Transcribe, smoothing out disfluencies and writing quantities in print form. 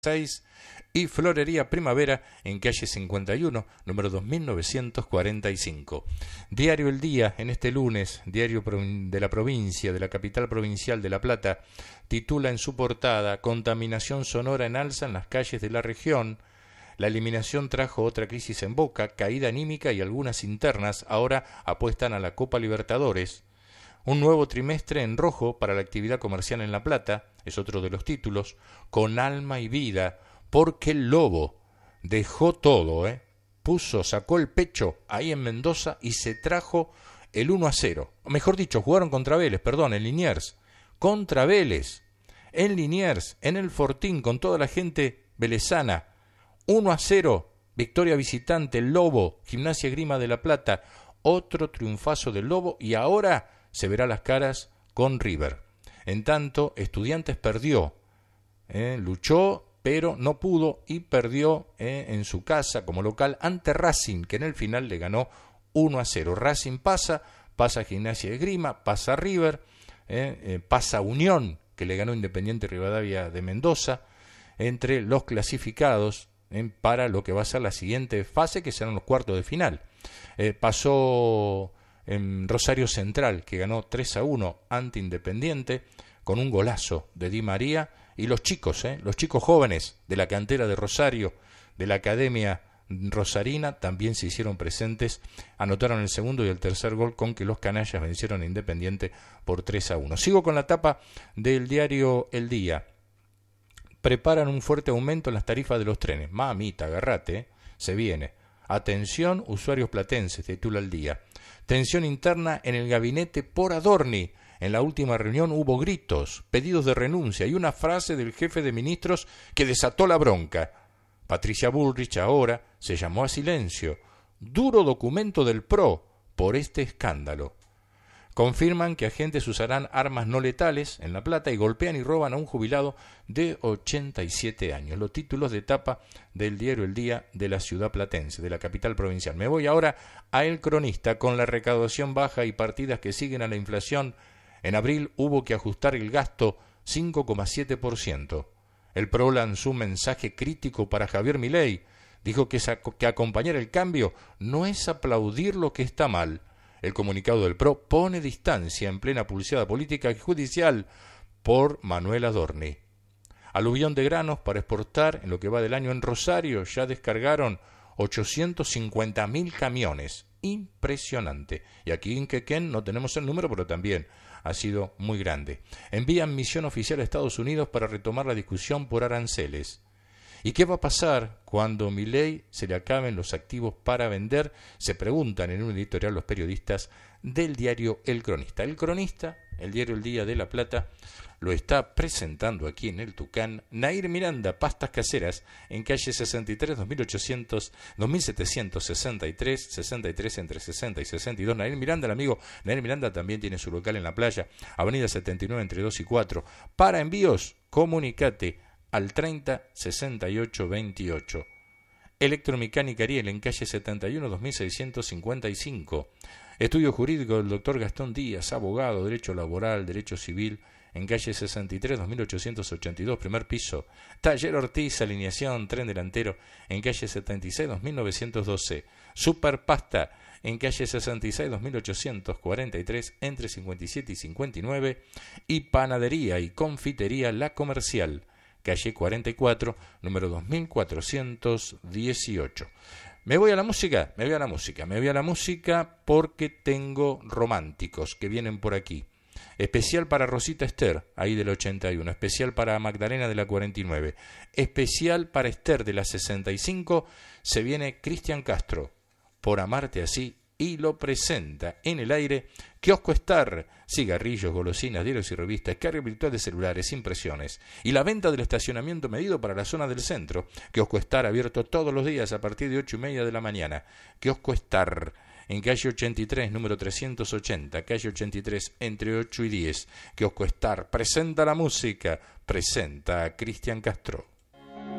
6 y Florería Primavera en calle 51, número 2945. Diario El Día, en este lunes, diario de la provincia, de la capital provincial de La Plata, titula en su portada: Contaminación sonora en alza en las calles de la región. La eliminación trajo otra crisis en Boca, caída anímica y algunas internas ahora apuestan a la Copa Libertadores. Un nuevo trimestre en rojo para la actividad comercial en La Plata, es otro de los títulos, con alma y vida, porque el Lobo dejó todo, sacó el pecho ahí en Mendoza y se trajo el 1-0. O mejor dicho, jugaron contra Vélez, en Liniers, contra Vélez, en Liniers, en el Fortín, con toda la gente velezana. 1-0, victoria visitante, el Lobo, Gimnasia Esgrima de La Plata, otro triunfazo del Lobo y ahora se verá las caras con River. En tanto, Estudiantes perdió, luchó, pero no pudo y perdió en su casa como local ante Racing, que en el final le ganó 1-0. Racing pasa Gimnasia Esgrima, pasa River, pasa Unión, que le ganó Independiente Rivadavia de Mendoza, entre los clasificados para lo que va a ser la siguiente fase, que serán los cuartos de final. Pasó en Rosario Central, que ganó 3-1 ante Independiente, con un golazo de Di María, y los chicos jóvenes de la cantera de Rosario, de la Academia Rosarina, también se hicieron presentes, anotaron el segundo y el tercer gol, con que los canallas vencieron a Independiente por 3-1. Sigo con la tapa del diario El Día. Preparan un fuerte aumento en las tarifas de los trenes. Mamita, agarrate, se viene. Atención, usuarios platenses, titula El Día. Tensión interna en el gabinete por Adorni. En la última reunión hubo gritos, pedidos de renuncia y una frase del jefe de ministros que desató la bronca. Patricia Bullrich ahora se llamó a silencio. Duro documento del PRO por este escándalo. Confirman que agentes usarán armas no letales en La Plata y golpean y roban a un jubilado de 87 años. Los títulos de tapa del diario El Día de la ciudad platense, de la capital provincial. Me voy ahora a El Cronista. Con la recaudación baja y partidas que siguen a la inflación, en abril hubo que ajustar el gasto 5,7%. El PRO lanzó un mensaje crítico para Javier Milei. Dijo que acompañar el cambio no es aplaudir lo que está mal. El comunicado del PRO pone distancia en plena pulseada política y judicial por Manuel Adorni. Aluvión de granos para exportar en lo que va del año en Rosario. Ya descargaron 850.000 camiones. Impresionante. Y aquí en Quequén no tenemos el número, pero también ha sido muy grande. Envían misión oficial a Estados Unidos para retomar la discusión por aranceles. ¿Y qué va a pasar cuando Milei se le acaben los activos para vender? Se preguntan en un editorial los periodistas del diario El Cronista. El Cronista, el diario El Día de La Plata, lo está presentando aquí en el Tucán. Nair Miranda, pastas caseras, en calle 63, 2763, 63 entre 60 y 62. Nair Miranda, el amigo Nair Miranda también tiene su local en la playa, avenida 79 entre 2 y 4. Para envíos, comunicate al 30 68 28. Electromecánica Ariel en calle 71 2655. Estudio jurídico del doctor Gastón Díaz, abogado, derecho laboral, derecho civil, en calle 63 2882, primer piso. Taller Ortiz, alineación, tren delantero, en calle 76 2912. Superpasta en calle 66 2843 entre 57 y 59. Y panadería y confitería La Comercial, calle 44, número 2418. Me voy a la música porque tengo románticos que vienen por aquí. Especial para Rosita Esther, ahí del 81. Especial para Magdalena de la 49. Especial para Esther de la 65. Se viene Cristian Castro, Por amarte así, y lo presenta en el aire Kiosco Star, cigarrillos, golosinas, diarios y revistas, carga virtual de celulares, impresiones y la venta del estacionamiento medido para la zona del centro. Kiosco Star abierto todos los días a partir de 8:30 de la mañana. Kiosco Star en calle 83, número 380, calle 83 entre 8 y 10. Kiosco Star presenta la música, presenta a Cristian Castro.